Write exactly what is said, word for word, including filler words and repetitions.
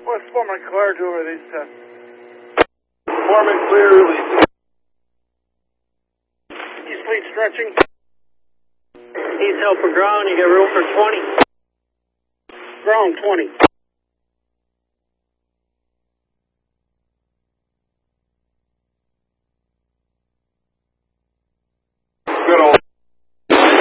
What's Foreman Clear do over these tests? Foreman Clear release. East lead stretching. East help for ground, you get room for twenty. Ground twenty.